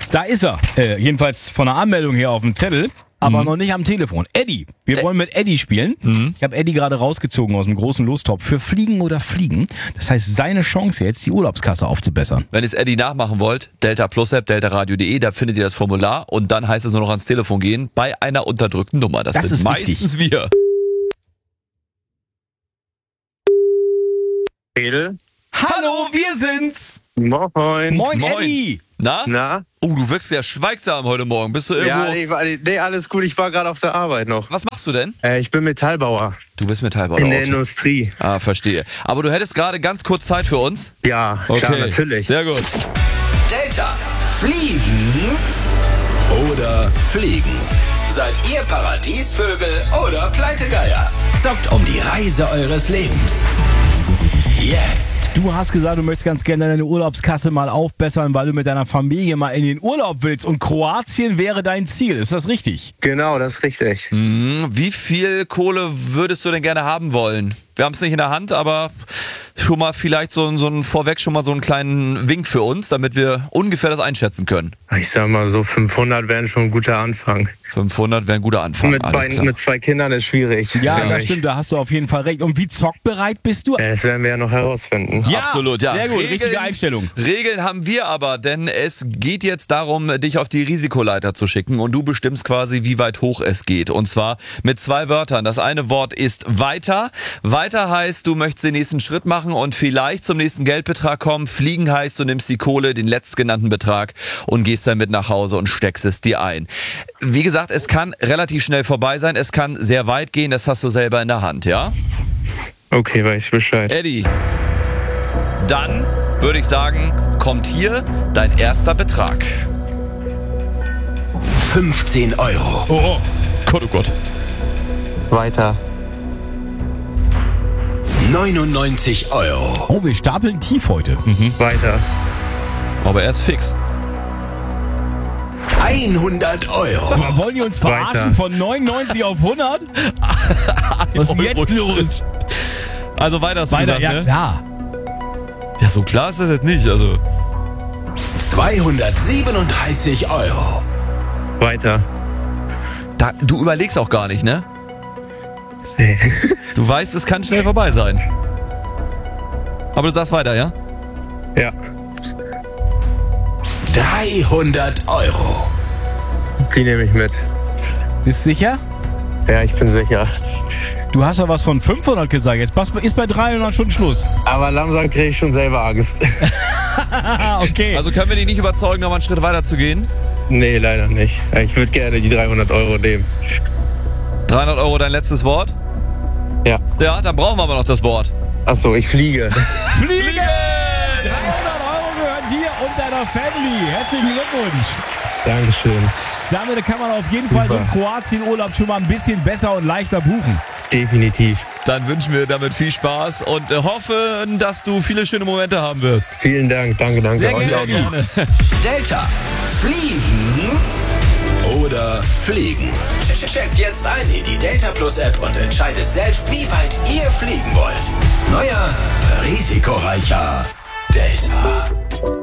Da ist er. Jedenfalls von der Anmeldung her auf dem Zettel, aber noch nicht am Telefon. Eddie. Wir wollen mit Eddie spielen. Ich habe Eddie gerade rausgezogen aus dem großen Lostopf für Fliegen oder Fliegen. Das heißt, seine Chance jetzt, die Urlaubskasse aufzubessern. Wenn ihr es Eddie nachmachen wollt, Delta Plus App, deltaradio.de, da findet ihr das Formular und dann heißt es nur noch ans Telefon gehen bei einer unterdrückten Nummer. Das sind ist meistens wir. Edel. Hallo, wir sind's. Moin. Moin, Eddie. Na? Oh, du wirkst ja schweigsam heute Morgen. Bist du irgendwo... Ja, alles gut. Ich war gerade auf der Arbeit noch. Was machst du denn? Ich bin Metallbauer. Du bist Metallbauer. In der okay. Industrie. Ah, verstehe. Aber du hättest gerade ganz kurz Zeit für uns? Ja, Okay, klar, natürlich. Sehr gut. Delta. Fliegen oder Fliegen? Seid ihr Paradiesvögel oder Pleitegeier? Zockt um die Reise eures Lebens. Jetzt. Du hast gesagt, du möchtest ganz gerne deine Urlaubskasse mal aufbessern, weil du mit deiner Familie mal in den Urlaub willst. Und Kroatien wäre dein Ziel. Ist das richtig? Genau, das ist richtig. Wie viel Kohle würdest du denn gerne haben wollen? Wir haben es nicht in der Hand, aber schon mal vielleicht so ein vorweg schon mal so einen kleinen Wink für uns, damit wir ungefähr das einschätzen können. Ich sag mal so 500 wären schon ein guter Anfang. 500 wäre ein guter Anfang. Mit zwei Kindern ist schwierig. Ja, das stimmt, da hast du auf jeden Fall recht. Und wie zockbereit bist du? Das werden wir ja noch herausfinden. Ja, Absolut, ja. Sehr gut, Regeln- richtige Einstellung. Regeln haben wir aber, denn es geht jetzt darum, dich auf die Risikoleiter zu schicken und du bestimmst quasi, wie weit hoch es geht. Und zwar mit 2 Wörtern. Das eine Wort ist weiter. Weiter heißt, du möchtest den nächsten Schritt machen und vielleicht zum nächsten Geldbetrag kommen. Fliegen heißt, du nimmst die Kohle, den letztgenannten Betrag und gehst dann mit nach Hause und steckst es dir ein. Wie gesagt, es kann relativ schnell vorbei sein, es kann sehr weit gehen, das hast du selber in der Hand, ja? Okay, weiß ich Bescheid. Eddie, dann würde ich sagen, kommt hier dein erster Betrag. 15 Euro. Oh, Gott, oh Gott. Weiter. 99 Euro. oh, wir stapeln tief heute. Weiter. Aber er ist fix. 100 Euro. Aber wollen die uns verarschen Weiter. von 99 auf 100? Was ist denn jetzt los? Also weiter hast du Weiter, gesagt, ja ne? klar. Ja, so klar ist das jetzt nicht, also... 237 Euro. Weiter. Du überlegst auch gar nicht, ne? Nee. Du weißt, es kann schnell vorbei sein. Aber du sagst weiter, ja? Ja. 300 Euro. Die nehme ich mit. Bist du sicher? Ja, ich bin sicher. Du hast ja was von 500 gesagt. Jetzt ist bei 300 schon Schluss. Aber langsam kriege ich schon selber Angst. Ah, okay. Also können wir dich nicht überzeugen, noch mal einen Schritt weiter zu gehen? Nee, leider nicht. Ich würde gerne die 300 Euro nehmen. 300 Euro dein letztes Wort? Ja. Ja, dann brauchen wir aber noch das Wort. Achso, ich fliege. Fliegen! 300 Euro gehören dir und deiner Family. Herzlichen Glückwunsch. Dankeschön. Damit kann man auf jeden Fall so einen Kroatien-Urlaub schon mal ein bisschen besser und leichter buchen. Definitiv. Dann wünschen wir damit viel Spaß und hoffen, dass du viele schöne Momente haben wirst. Vielen Dank. Danke. Sehr Euch gerne. auch noch. Delta. Fliegen oder Fliegen? Checkt jetzt ein in die Delta Plus App und entscheidet selbst, wie weit ihr fliegen wollt. Neuer, risikoreicher Delta.